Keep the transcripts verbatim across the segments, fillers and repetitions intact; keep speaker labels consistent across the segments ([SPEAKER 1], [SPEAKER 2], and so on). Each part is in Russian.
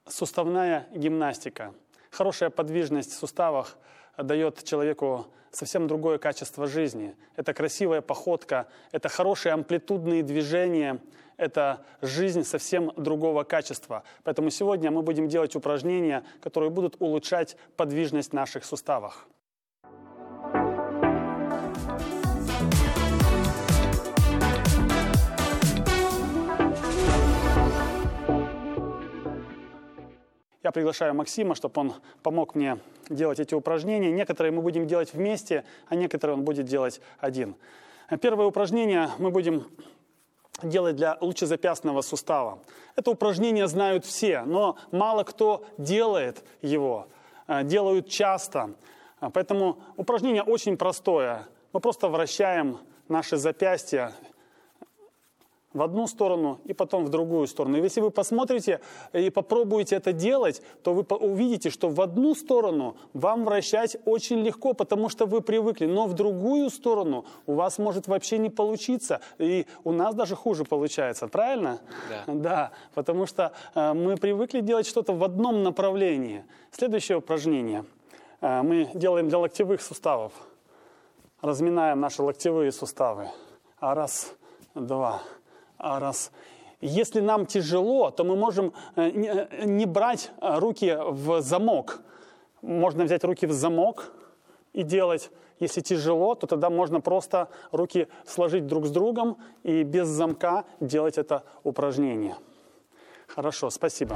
[SPEAKER 1] суставная гимнастика. Хорошая подвижность в суставах дает человеку совсем другое качество жизни. Это красивая походка, это хорошие амплитудные движения, это жизнь совсем другого качества. Поэтому сегодня мы будем делать упражнения, которые будут улучшать подвижность в наших суставах. Я приглашаю Максима, чтобы он помог мне делать эти упражнения. Некоторые мы будем делать вместе, а некоторые он будет делать один. Первое упражнение мы будем делать для лучезапястного сустава. Это упражнение знают все, но мало кто делает его, делают часто. Поэтому упражнение очень простое. Мы просто вращаем наши запястья в одну сторону и потом в другую сторону. И если вы посмотрите и попробуете это делать, то вы увидите, что в одну сторону вам вращать очень легко, потому что вы привыкли, но в другую сторону у вас может вообще не получиться. И у нас даже хуже получается, правильно?
[SPEAKER 2] Да.
[SPEAKER 1] Да, потому что э, мы привыкли делать что-то в одном направлении. Следующее упражнение э, мы делаем для локтевых суставов. Разминаем наши локтевые суставы. Раз, два. Раз. Если нам тяжело, то мы можем не брать руки в замок. Можно взять руки в замок и делать. Если тяжело, то тогда можно просто руки сложить друг с другом и без замка делать это упражнение. Хорошо, спасибо.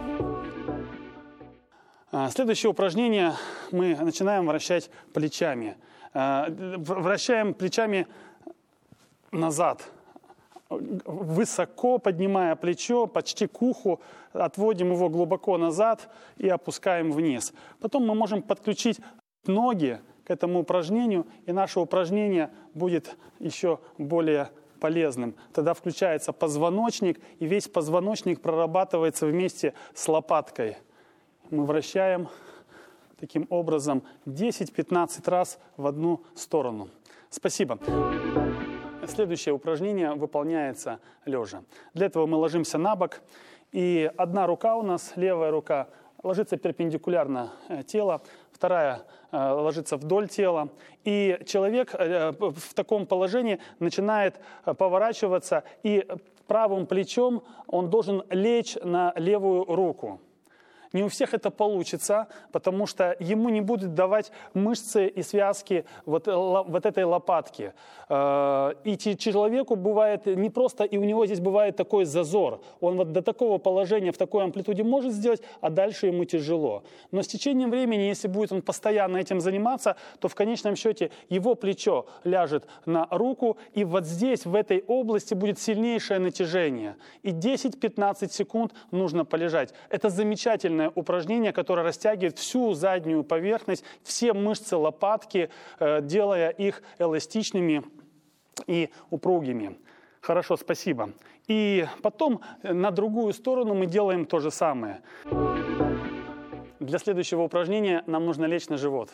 [SPEAKER 1] Следующее упражнение мы начинаем вращать плечами. Вращаем плечами назад. Высоко поднимая плечо, почти к уху, отводим его глубоко назад и опускаем вниз. Потом мы можем подключить ноги к этому упражнению, и наше упражнение будет еще более полезным. Тогда включается позвоночник, и весь позвоночник прорабатывается вместе с лопаткой. Мы вращаем таким образом десять-пятнадцать раз в одну сторону. Спасибо. Следующее упражнение выполняется лежа. Для этого мы ложимся на бок, и одна рука у нас, левая рука, ложится перпендикулярно телу, вторая ложится вдоль тела. И человек в таком положении начинает поворачиваться, и правым плечом он должен лечь на левую руку. Не у всех это получится, потому что ему не будут давать мышцы и связки вот, вот этой лопатки. И человеку бывает не просто, и у него здесь бывает такой зазор. Он вот до такого положения, в такой амплитуде может сделать, а дальше ему тяжело. Но с течением времени, если будет он постоянно этим заниматься, то в конечном счете его плечо ляжет на руку, и вот здесь, в этой области, будет сильнейшее натяжение. И десять-пятнадцать секунд нужно полежать. Это замечательное упражнение, которое растягивает всю заднюю поверхность, все мышцы лопатки, делая их эластичными и упругими. Хорошо, спасибо. И потом на другую сторону мы делаем то же самое. Для следующего упражнения нам нужно лечь на живот.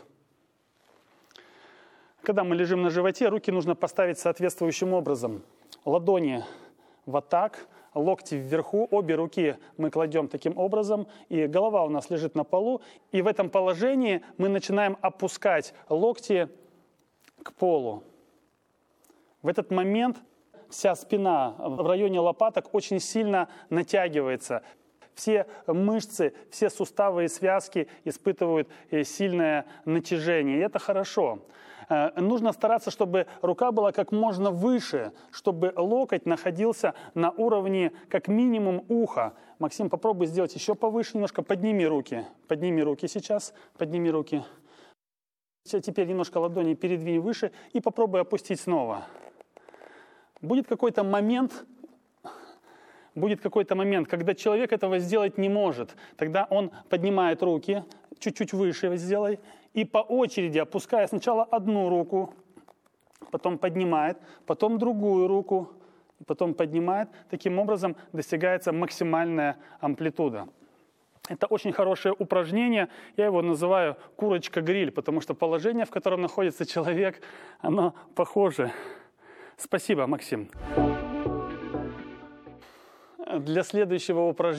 [SPEAKER 1] Когда мы лежим на животе, руки нужно поставить соответствующим образом. Ладони вот так. Локти вверху, обе руки мы кладем таким образом, и голова у нас лежит на полу. И в этом положении мы начинаем опускать локти к полу. В этот момент вся спина в районе лопаток очень сильно натягивается. Все мышцы, все суставы и связки испытывают сильное натяжение, и это хорошо. Нужно стараться, чтобы рука была как можно выше, чтобы локоть находился на уровне как минимум уха. Максим, попробуй сделать еще повыше немножко. Подними руки. Подними руки сейчас. Подними руки. Теперь немножко ладони передвинь выше и попробуй опустить снова. Будет какой-то момент, будет какой-то момент, когда человек этого сделать не может. Тогда он поднимает руки, чуть-чуть выше сделай, и по очереди, опуская сначала одну руку, потом поднимает, потом другую руку, потом поднимает. Таким образом достигается максимальная амплитуда. Это очень хорошее упражнение. Я его называю «курочка-гриль», потому что положение, в котором находится человек, оно похоже. Спасибо, Максим. Для следующего упражнения